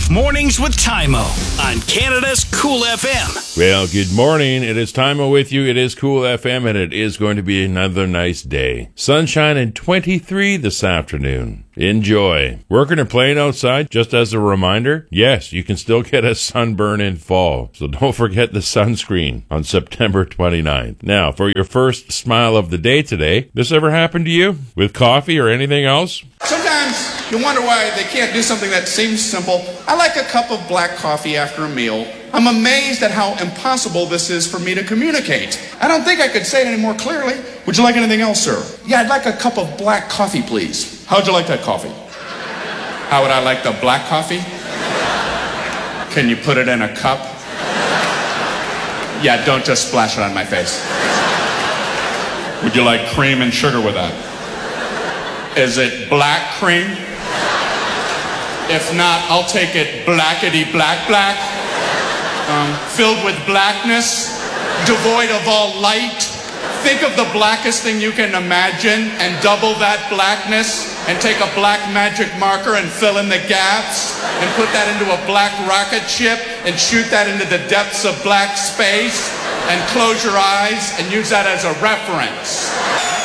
Mornings with Tymo on Canada's Cool FM. Well, good morning. It is Tymo with you. It is Cool FM, and it is going to be another nice day. Sunshine and 23 this afternoon. Enjoy. Working or playing outside, just as a reminder, yes, you can still get a sunburn in fall. So don't forget the sunscreen on September 29th. Now, for your first smile of the day today, this ever happened to you? With coffee or anything else? Sometimes you wonder why they can't do something that seems simple. I like a cup of black coffee after a meal. I'm amazed at how impossible this is for me to communicate. I don't think I could say it any more clearly. Would you like anything else, sir? Yeah, I'd like a cup of black coffee, please. How'd you like that coffee? How would I like the black coffee? Can you put it in a cup? Yeah, don't just splash it on my face. Would you like cream and sugar with that? Is it black cream? If not, I'll take it blackety black. Filled with blackness, devoid of all light. Think of the blackest thing you can imagine and double that blackness and take a black magic marker and fill in the gaps and put that into a black rocket ship and shoot that into the depths of black space and close your eyes and use that as a reference.